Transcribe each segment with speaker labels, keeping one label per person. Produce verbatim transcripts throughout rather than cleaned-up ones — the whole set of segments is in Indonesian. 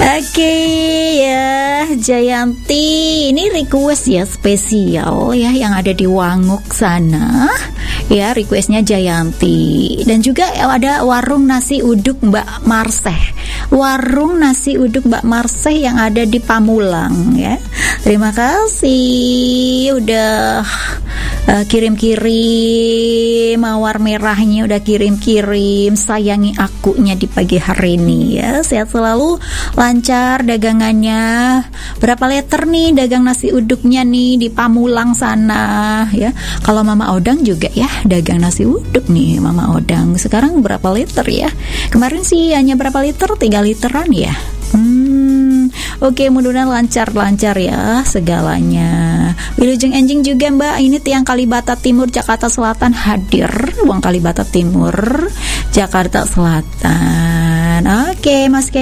Speaker 1: Oke ya, Jayanti, ini request ya spesial ya yang ada di Wanguk sana. Ya, requestnya Jayanti. Dan juga ada warung nasi uduk Mbak Marseh. Warung nasi uduk Mbak Marseh yang ada di Pamulang ya. Terima kasih udah uh, kirim-kirim mawar merahnya, udah kirim-kirim sayangi akunya di pagi hari ini ya. Sehat selalu, lancar dagangannya. Berapa liter nih dagang nasi uduknya nih di Pamulang sana ya. Kalau Mama Odang juga ya dagang nasi uduk nih Mama Odang. Sekarang berapa liter ya? Kemarin sih hanya berapa liter? tiga literan ya. Hmm, oke, mudah-mudahan lancar-lancar ya segalanya. Wilujeng Enjing juga Mbak, ini tiang Kalibata Timur Jakarta Selatan hadir. Uang Kalibata Timur Jakarta Selatan. Oke, Mas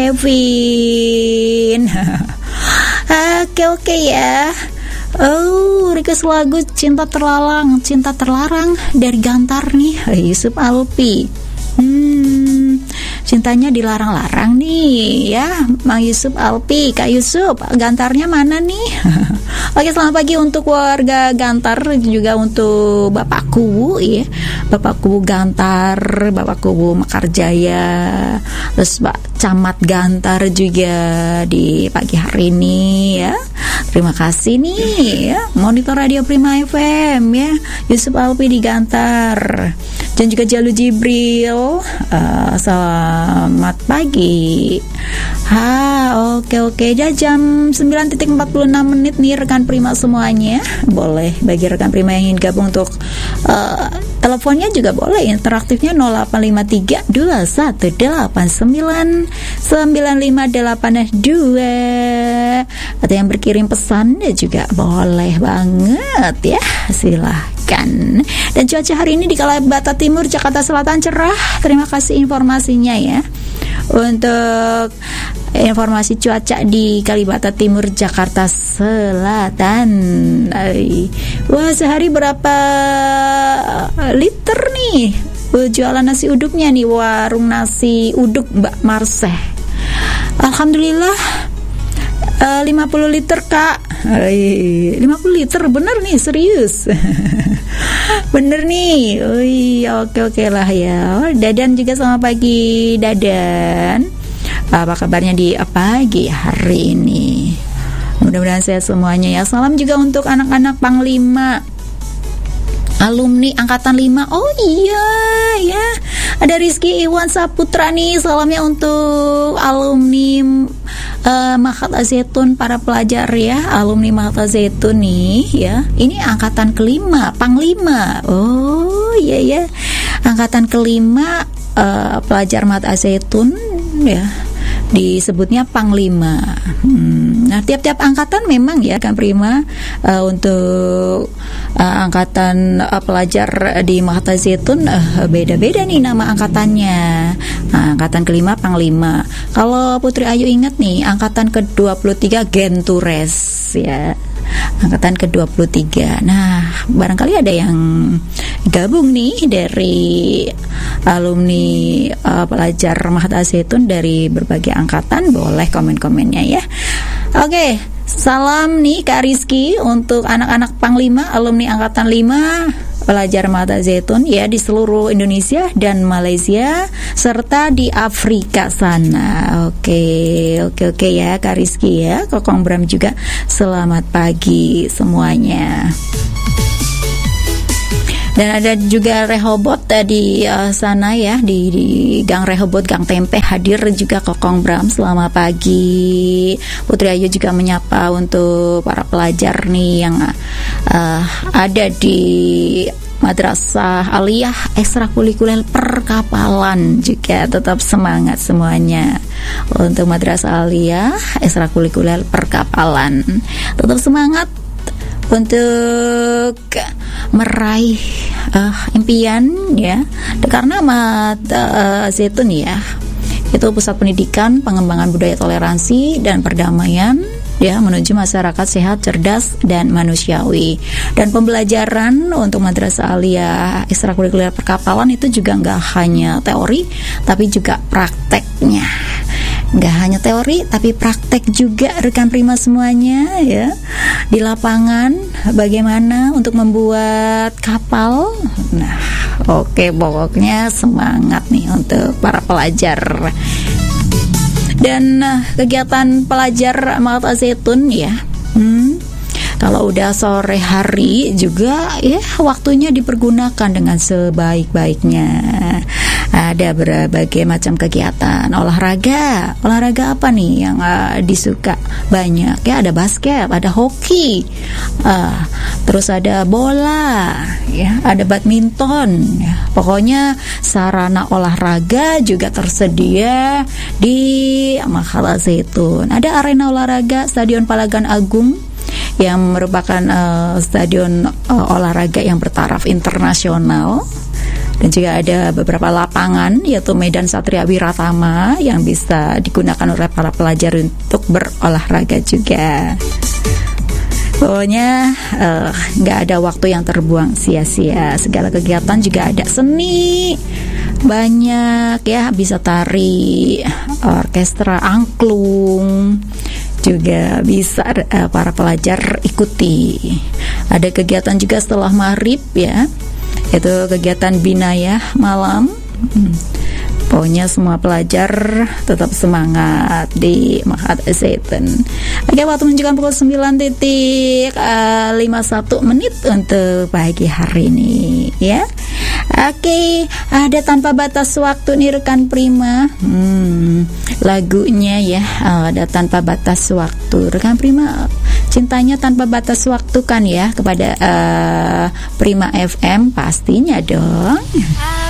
Speaker 1: Kevin. Oke oke ya. Oh, request lagu Cinta Terlarang, Cinta Terlarang dari Gantar nih, Yusuf Alpi. Hmm, cintanya dilarang-larang nih ya, Mang Yusuf Alpi. Kak Yusuf, Gantarnya mana nih? Oke, selamat pagi untuk warga Gantar, juga untuk Bapakku ya, Bapakku Gantar, Bapakku Mekarjaya, terus Pak Camat Gantar juga di pagi hari ini ya. Terima kasih nih ya, Monitor Radio Prima F M ya, Yusuf Alpi di Gantar. Dan juga Jalu Jibril, uh, selamat pagi. Ha, oke oke. Dah jam sembilan lewat empat puluh enam menit nih rekan Prima semuanya. Boleh bagi rekan Prima yang ingin gabung untuk uh, teleponnya juga boleh. Interaktifnya nol delapan lima tiga dua satu delapan sembilan sembilan lima delapan dua. Atau yang berkirim pesan juga boleh banget ya. Silahkan. Dan cuaca hari ini di Kalibata Timur Jakarta Selatan cerah. Terima kasih informasinya ya. Untuk informasi cuaca di Kalibata Timur Jakarta Selatan. Wah, sehari berapa liter nih jualan nasi uduknya nih, warung nasi uduk Mbak Marseh? Alhamdulillah Uh, lima puluh liter Kak. Ay, lima puluh liter bener nih, serius. Bener nih. Ui, oke oke lah ya. Dadan juga selamat pagi Dadan. Apa kabarnya di pagi hari ini? Mudah-mudahan sehat semuanya ya. Salam juga untuk anak-anak Panglima, alumni Angkatan lima. Oh iya ya, ada Rizky Iwan Saputra nih. Salamnya untuk alumni uh, Mahat Zaitun, para pelajar ya, alumni Mahat Zaitun nih ya. Ini angkatan kelima, Panglima. Oh iya ya, angkatan kelima, uh, pelajar Mahat Zaitun ya, disebutnya Panglima. Hmm. Nah, tiap-tiap angkatan memang ya kan Prima, uh, untuk uh, angkatan uh, pelajar di Mahat Zaitun uh, beda-beda nih nama angkatannya. Nah, angkatan kelima Panglima. Kalau Putri Ayu ingat nih, angkatan ke dua puluh tiga Gentures ya. Angkatan ke dua puluh tiga. Nah, barangkali ada yang gabung nih dari alumni uh, pelajar Mahat Zaitun dari berbagai angkatan, boleh komen-komennya ya. Oke, salam nih Kak Rizky untuk anak-anak Panglima, alumni angkatan lima, pelajar Mahat Zaitun ya, di seluruh Indonesia dan Malaysia serta di Afrika sana. Oke, oke oke ya Kak Rizky ya. Kokong Bram juga selamat pagi semuanya. Dan ada juga Rehobot di uh, sana ya, di, di Gang Rehobot, Gang Tempe hadir juga Kokong Bram, selamat pagi. Putri Ayu juga menyapa untuk para pelajar nih yang uh, ada di Madrasah Aliyah Ekstrakurikuler Perkapalan juga. Tetap semangat semuanya untuk Madrasah Aliyah Ekstrakurikuler Perkapalan. Tetap semangat untuk meraih uh, impian ya, karena Mahat uh, Zaitun ya, itu pusat pendidikan pengembangan budaya toleransi dan perdamaian ya, menuju masyarakat sehat, cerdas dan manusiawi. Dan pembelajaran untuk Madrasah Aliyah Ekstrakurikuler Perkapalan itu juga nggak hanya teori tapi juga prakteknya. Nggak hanya teori tapi praktek juga rekan Prima semuanya ya. Di lapangan bagaimana untuk membuat kapal. Nah, oke, pokoknya semangat nih untuk para pelajar. Dan uh, kegiatan pelajar Ma'had Az-Zaitun ya. Hmm, kalau udah sore hari juga ya waktunya dipergunakan dengan sebaik-baiknya. Ada berbagai macam kegiatan olahraga. Olahraga apa nih yang uh, disuka banyak ya? Ada basket, ada hoki, uh, terus ada bola, ya, ada badminton. Ya. Pokoknya sarana olahraga juga tersedia di Ma'had Az-Zaitun. Ada arena olahraga Stadion Palagan Agung yang merupakan uh, stadion uh, olahraga yang bertaraf internasional. Dan juga ada beberapa lapangan yaitu Medan Satria Wiratama yang bisa digunakan oleh para pelajar untuk berolahraga juga. Pokoknya nggak uh, ada waktu yang terbuang sia-sia. Segala kegiatan juga ada seni banyak ya, bisa tari, orkestra angklung juga bisa uh, para pelajar ikuti. Ada kegiatan juga setelah maghrib ya, itu kegiatan binayah malam. hmm. Pokoknya semua pelajar tetap semangat di Ma'had Az-Zaitun. Oke, waktu menunjukkan pukul sembilan lewat lima puluh satu menit untuk pagi hari ini ya. Oke, ada Tanpa Batas Waktu nih rekan Prima. hmm, Lagunya ya, ada Tanpa Batas Waktu. Rekan Prima cintanya tanpa batas waktu kan ya kepada uh, Prima F M pastinya dong.